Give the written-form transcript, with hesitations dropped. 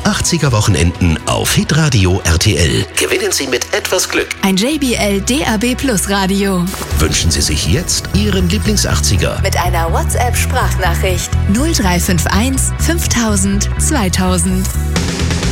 80er Wochenenden auf Hitradio RTL. Gewinnen Sie mit etwas Glück ein JBL DAB Plus Radio. Wünschen Sie sich jetzt Ihren Lieblings-80er Mit einer WhatsApp-Sprachnachricht 0351 5000 2000.